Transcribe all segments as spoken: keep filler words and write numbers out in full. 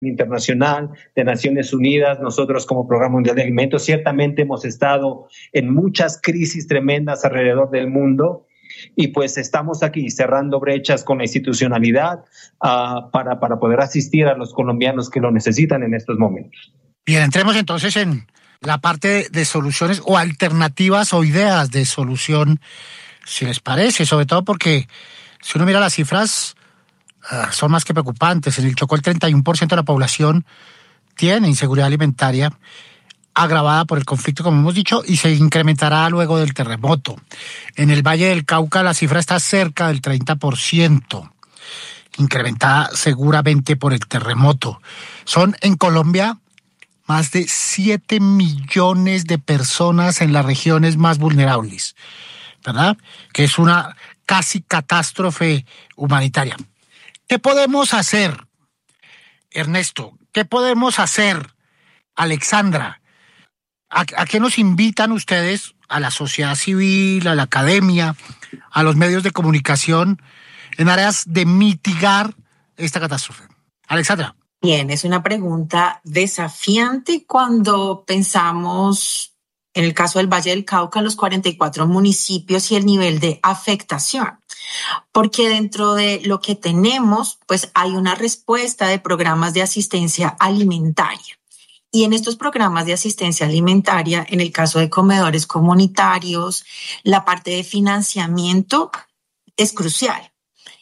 internacional de Naciones Unidas, nosotros como Programa Mundial de Alimentos, ciertamente hemos estado en muchas crisis tremendas alrededor del mundo y pues estamos aquí cerrando brechas con la institucionalidad uh, para, para poder asistir a los colombianos que lo necesitan en estos momentos. Bien, entremos entonces en la parte de, de soluciones o alternativas o ideas de solución, si les parece, sobre todo porque si uno mira las cifras, Uh, son más que preocupantes. En el Chocó el treinta y uno por ciento de la población tiene inseguridad alimentaria agravada por el conflicto, como hemos dicho, y se incrementará luego del terremoto. En el Valle del Cauca la cifra está cerca del treinta por ciento, incrementada seguramente por el terremoto. Son en Colombia más de siete millones de personas en las regiones más vulnerables, ¿verdad? Que es una casi catástrofe humanitaria. ¿Qué podemos hacer, Ernesto? ¿Qué podemos hacer, Alexandra? ¿A, a qué nos invitan ustedes, a la sociedad civil, a la academia, a los medios de comunicación, en áreas de mitigar esta catástrofe? Alexandra. Bien, es una pregunta desafiante cuando pensamos, en el caso del Valle del Cauca, los cuarenta y cuatro municipios y el nivel de afectación. Porque dentro de lo que tenemos, pues hay una respuesta de programas de asistencia alimentaria. Y en estos programas de asistencia alimentaria, en el caso de comedores comunitarios, la parte de financiamiento es crucial.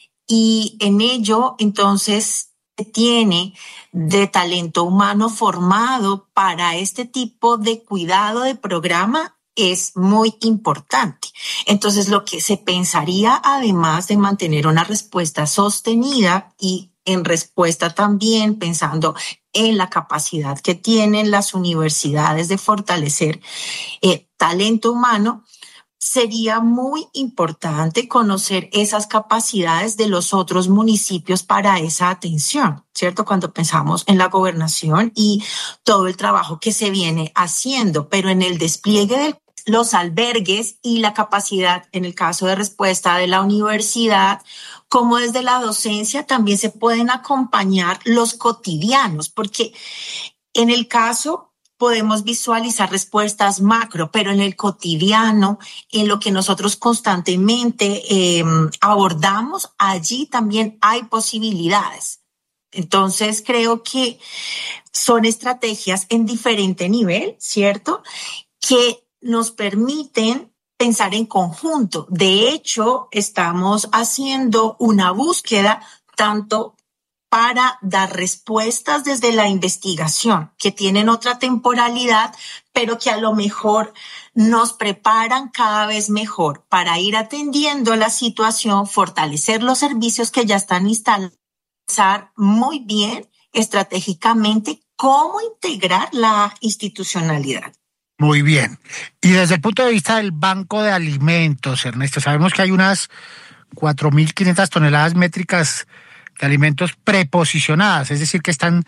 Y en ello, entonces, se tiene de talento humano formado para este tipo de cuidado de programa es muy importante. Entonces, lo que se pensaría, además de mantener una respuesta sostenida y en respuesta también pensando en la capacidad que tienen las universidades de fortalecer eh, talento humano, sería muy importante conocer esas capacidades de los otros municipios para esa atención, ¿cierto? Cuando pensamos en la gobernación y todo el trabajo que se viene haciendo, pero en el despliegue de los albergues y la capacidad, en el caso de respuesta de la universidad, como desde la docencia también se pueden acompañar los cotidianos, porque en el caso podemos visualizar respuestas macro, pero en el cotidiano, en lo que nosotros constantemente eh, abordamos, allí también hay posibilidades. Entonces, creo que son estrategias en diferente nivel, ¿cierto?, que nos permiten pensar en conjunto. De hecho, estamos haciendo una búsqueda tanto para dar respuestas desde la investigación, que tienen otra temporalidad, pero que a lo mejor nos preparan cada vez mejor para ir atendiendo la situación, fortalecer los servicios que ya están instalados, pensar muy bien estratégicamente cómo integrar la institucionalidad. Muy bien. Y desde el punto de vista del Banco de Alimentos, Ernesto, sabemos que hay unas cuatro mil quinientas toneladas métricas de alimentos preposicionadas, es decir, que están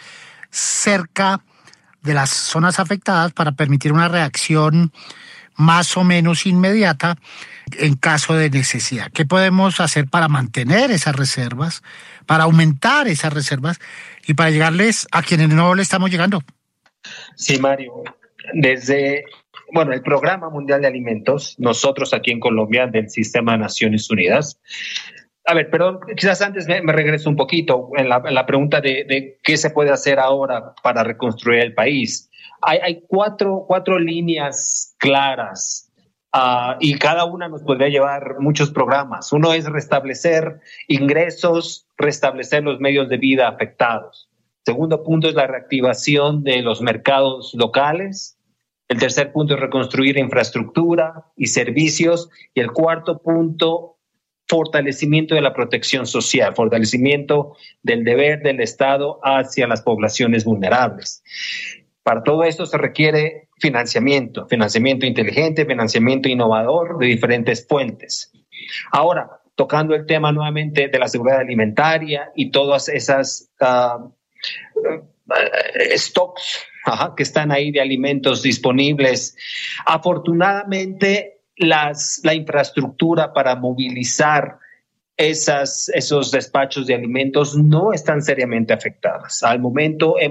cerca de las zonas afectadas para permitir una reacción más o menos inmediata en caso de necesidad. ¿Qué podemos hacer para mantener esas reservas, para aumentar esas reservas y para llegarles a quienes no le estamos llegando? Sí, Mario. Desde, bueno, el Programa Mundial de Alimentos, nosotros aquí en Colombia, del Sistema de Naciones Unidas. A ver, perdón, quizás antes me, me regreso un poquito en la, en la pregunta de, de qué se puede hacer ahora para reconstruir el país. Hay, hay cuatro, cuatro líneas claras uh, y cada una nos podría llevar muchos programas. Uno es restablecer ingresos, restablecer los medios de vida afectados. Segundo punto es la reactivación de los mercados locales. El tercer punto es reconstruir infraestructura y servicios. Y el cuarto punto, fortalecimiento de la protección social, fortalecimiento del deber del Estado hacia las poblaciones vulnerables. Para todo esto se requiere financiamiento, financiamiento inteligente, financiamiento innovador de diferentes fuentes. Ahora, tocando el tema nuevamente de la seguridad alimentaria y todas esas uh, uh, stocks ajá, que están ahí de alimentos disponibles, afortunadamente las, la infraestructura para movilizar esas, esos despachos de alimentos no están seriamente afectadas. Al momento